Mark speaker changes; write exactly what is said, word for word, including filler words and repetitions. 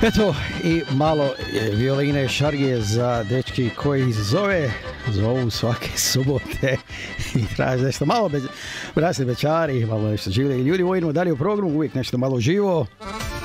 Speaker 1: Eto, i malo violine šargije za dečki koji zove, zovu svake subote i traže nešto malo bez, brasne bečari, malo nešto življe. I ljudi, vojimo dalje u programu, uvijek nešto malo živo.